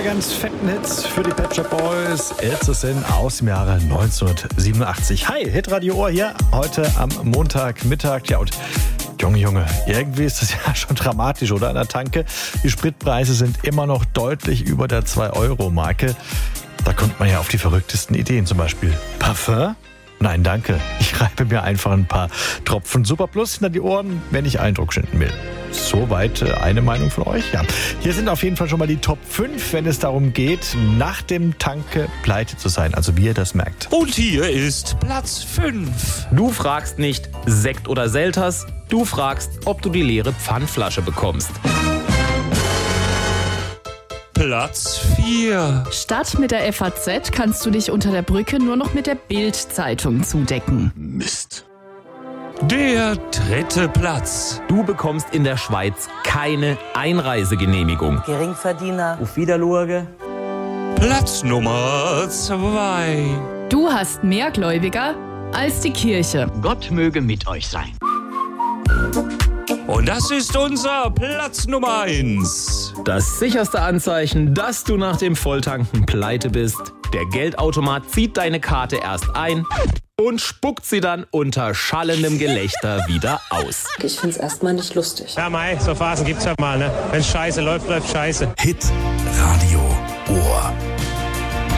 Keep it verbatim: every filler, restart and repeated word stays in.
ganz fetten Hits für die Pet Shop Boys. It's a Sin aus dem Jahre neunzehnhundertsiebenundachtzig. Hi, Hitradio Ohr hier, heute am Montagmittag. Ja, und Junge, Junge, irgendwie ist das ja schon dramatisch, oder? An der Tanke. Die Spritpreise sind immer noch deutlich über der zwei Euro Marke. Da kommt man ja auf die verrücktesten Ideen, zum Beispiel Parfum? Nein, danke. Ich reibe mir einfach ein paar Tropfen Super Plus hinter die Ohren, wenn ich Eindruck schinden will. Soweit eine Meinung von euch. Ja. Hier sind auf jeden Fall schon mal die Top fünf, wenn es darum geht, nach dem Tanke pleite zu sein. Also wie ihr das merkt. Und hier ist Platz fünf. Du fragst nicht Sekt oder Selters, du fragst, ob du die leere Pfandflasche bekommst. Platz vier. Statt mit der F A Z kannst du dich unter der Brücke nur noch mit der Bild-Zeitung zudecken. Mist. Der dritte Platz. Du bekommst in der Schweiz keine Einreisegenehmigung. Geringverdiener. Auf Wiedersehen. Platz Nummer zwei. Du hast mehr Gläubiger als die Kirche. Gott möge mit euch sein. Und das ist unser Platz Nummer eins. Das sicherste Anzeichen, dass du nach dem Volltanken pleite bist. Der Geldautomat zieht deine Karte erst ein und spuckt sie dann unter schallendem Gelächter wieder aus. Ich find's erstmal nicht lustig. Ja, mei, so Phasen gibt's ja mal, ne? Wenn scheiße läuft, läuft scheiße. Hit Radio Ohr.